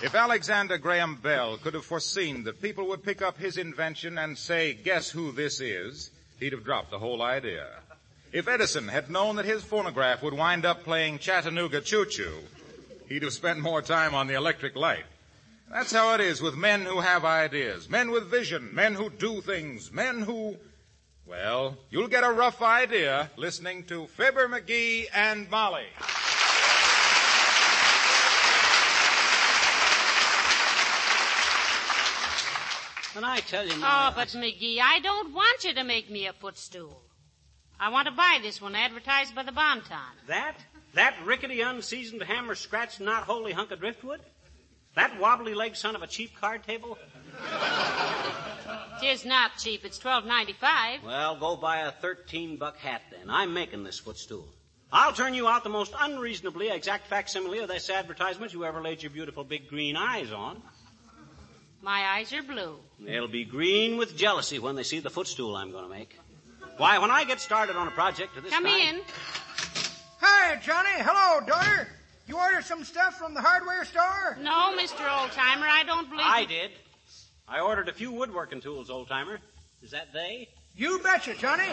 If Alexander Graham Bell could have foreseen that people would pick up his invention and say, guess who this is, he'd have dropped the whole idea. If Edison had known that his phonograph would wind up playing Chattanooga Choo Choo, he'd have spent more time on the electric light. That's how it is with men who have ideas, men with vision, men who do things, men who... Well, you'll get a rough idea listening to Fibber McGee and Molly. When I tell you, Molly... Oh, but McGee, I don't want you to make me a footstool. I want to buy this one advertised by the Bon-Ton. That rickety, unseasoned, hammer-scratched, not wholly hunk of driftwood? That wobbly-legged son of a cheap card table? Tis not cheap. It's $12.95. Well, go buy a $13 hat, then. I'm making this footstool. I'll turn you out the most unreasonably exact facsimile of this advertisement you ever laid your beautiful big green eyes on. My eyes are blue. They'll be green with jealousy when they see the footstool I'm going to make. Why, when I get started on a project of this kind... Come in. Hi, Johnny. Hello, daughter. You ordered some stuff from the hardware store? No, Mr. Oldtimer, I don't believe... I did. I ordered a few woodworking tools, Oldtimer. Is that they? You betcha, Johnny.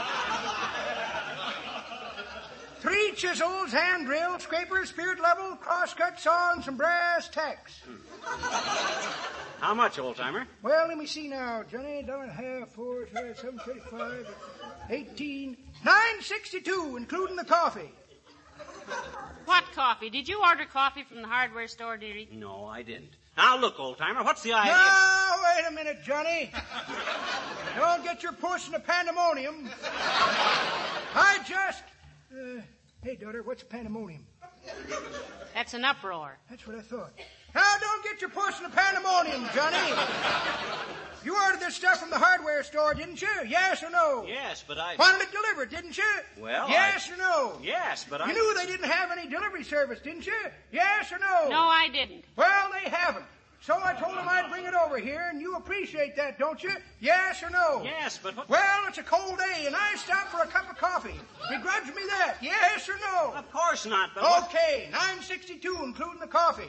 3 chisels, hand drill, scraper, spirit level, crosscut saw, and some brass tacks. How much, Oldtimer? Well, let me see now, Johnny. $1.50, 4, 7, 35, 18, $9.62, including the coffee. What coffee? Did you order coffee from the hardware store, dearie? No, I didn't. Now, look, Oldtimer, what's the idea? Now, wait a minute, Johnny. Don't get your puss in a pandemonium. I just... hey, daughter, what's a pandemonium? That's an uproar. That's what I thought. Now, don't get your puss in a pandemonium, Johnny. You ordered this stuff from the hardware store, didn't you? Yes or no? Yes, but I... Wanted it delivered, didn't you? Well, Yes or no? Yes, but I... You knew they didn't have any delivery service, didn't you? Yes or no? No, I didn't. Well, they haven't. So I told them I'd bring it over here, and you appreciate that, don't you? Yes or no? Yes, but what... Well, it's a cold day, and I stopped for a cup of coffee. Begrudge me that, yes or no? Of course not, but... Okay, $9.62, including the coffee.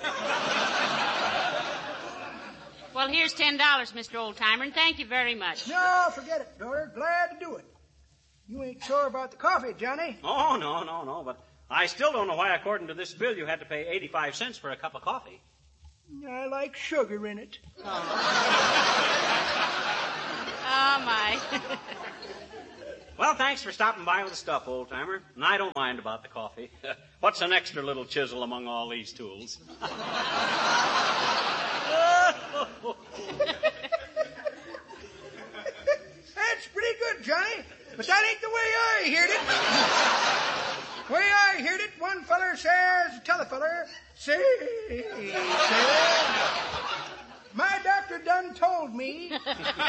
Well, here's $10, Mr. Oldtimer, and thank you very much. No, forget it, daughter. Glad to do it. You ain't sure about the coffee, Johnny? Oh, no, but I still don't know why, according to this bill, you had to pay 85 cents for a cup of coffee. I like sugar in it. Oh, my. Well, thanks for stopping by with the stuff, Oldtimer. And I don't mind about the coffee. What's an extra little chisel among all these tools? That's pretty good, Johnny. But that ain't the way I heard it. The way I heard it, one feller says, tell a feller, say, my doctor done told me to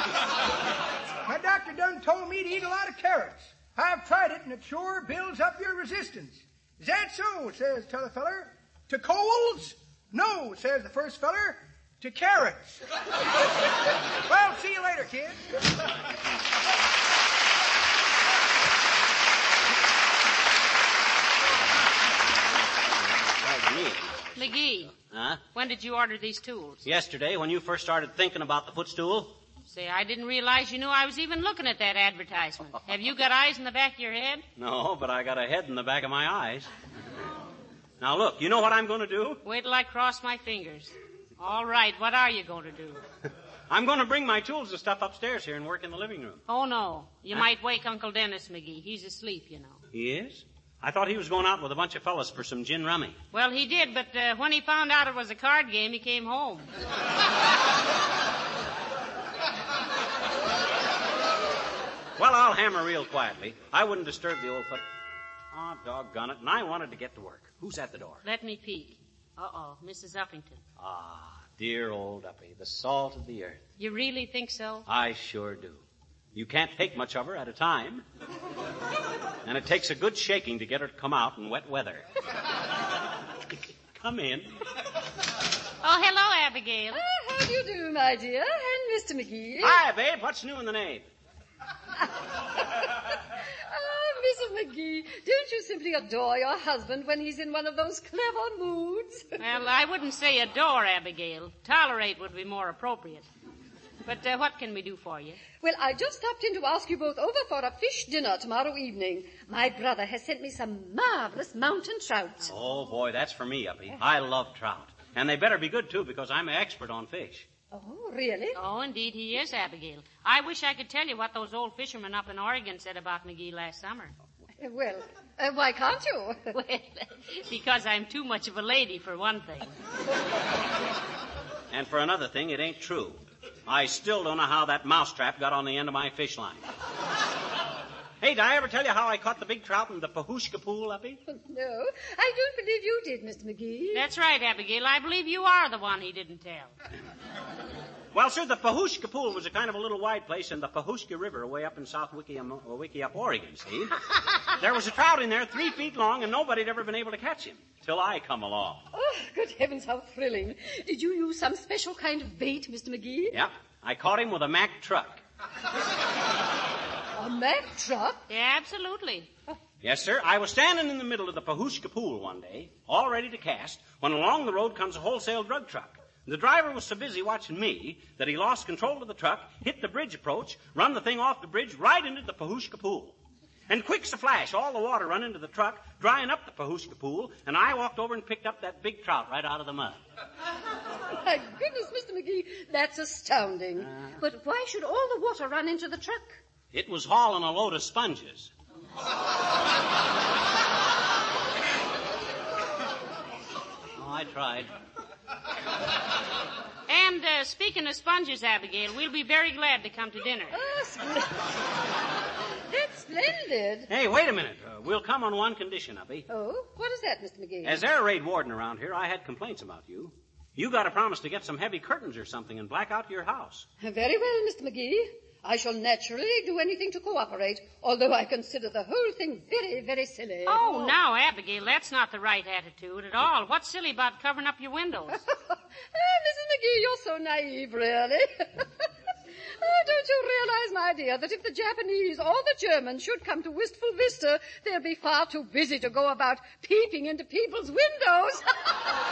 eat a lot of carrots. I've tried it, and it sure builds up your resistance. Is that so, says t'other feller. To colds? No, says the first feller. To carrots. Well, see you later, kid. McGee. Huh? When did you order these tools? Yesterday, when you first started thinking about the footstool. Say, I didn't realize you knew I was even looking at that advertisement. Have you got eyes in the back of your head? No, but I got a head in the back of my eyes. Now, look, you know what I'm going to do? Wait till I cross my fingers. All right, what are you going to do? I'm going to bring my tools and stuff upstairs here and work in the living room. Oh, no. You might wake Uncle Dennis, McGee. He's asleep, you know. He is? I thought he was going out with a bunch of fellas for some gin rummy. Well, he did, but when he found out it was a card game, he came home. Well, I'll hammer real quietly. I wouldn't disturb the old foot. Oh, doggone it. And I wanted to get to work. Who's at the door? Let me peek. Uh-oh, Mrs. Uppington. Ah, dear old Uppy, the salt of the earth. You really think so? I sure do. You can't take much of her at a time. And it takes a good shaking to get her to come out in wet weather. Come in. Oh, hello, Abigail. How do you do, my dear? And Mr. McGee. Hi, babe. What's new in the name? Mrs. McGee, don't you simply adore your husband when he's in one of those clever moods? Well, I wouldn't say adore, Abigail. Tolerate would be more appropriate. But what can we do for you? Well, I just stopped in to ask you both over for a fish dinner tomorrow evening. My brother has sent me some marvelous mountain trout. Oh, boy, that's for me, Uppy. I love trout. And they better be good, too, because I'm an expert on fish. Oh, really? Oh, indeed he is, Abigail. I wish I could tell you what those old fishermen up in Oregon said about McGee last summer. Well, why can't you? Well, because I'm too much of a lady, for one thing. And for another thing, it ain't true. I still don't know how that mousetrap got on the end of my fish line. Hey, did I ever tell you how I caught the big trout in the Pahushka pool, Uppy? No, I don't believe you did, Mr. McGee. That's right, Abigail. I believe you are the one he didn't tell. Well, sir, the Pahushka pool was a kind of a little wide place in the Pahushka River way up in South Wickiup, Oregon, see? There was a trout in there 3 feet long, and nobody had ever been able to catch him till I come along. Oh, good heavens, how thrilling. Did you use some special kind of bait, Mr. McGee? Yeah, I caught him with a Mack truck. A Mack truck? Yeah, absolutely. Yes, sir. I was standing in the middle of the Pahushka pool one day, all ready to cast, when along the road comes a wholesale drug truck. The driver was so busy watching me that he lost control of the truck, hit the bridge approach, run the thing off the bridge right into the Pahushka pool. And quick's a flash, all the water run into the truck, drying up the Pahushka pool, and I walked over and picked up that big trout right out of the mud. My goodness, Mr. McGee, that's astounding. But why should all the water run into the truck? It was hauling a load of sponges. Oh, I tried. And speaking of sponges, Abigail, we'll be very glad to come to dinner. That's splendid. Hey, wait a minute. We'll come on one condition, Uppy. Oh, what is that, Mr. McGee? As air raid warden around here, I had complaints about you. You got to promise to get some heavy curtains or something and black out your house. Very well, Mr. McGee. I shall naturally do anything to cooperate, although I consider the whole thing very, very silly. Oh, now, Abigail, that's not the right attitude at all. What's silly about covering up your windows? Mrs. McGee, you're so naive, really. Oh, don't you realize, my dear, that if the Japanese or the Germans should come to Wistful Vista, they'll be far too busy to go about peeping into people's windows.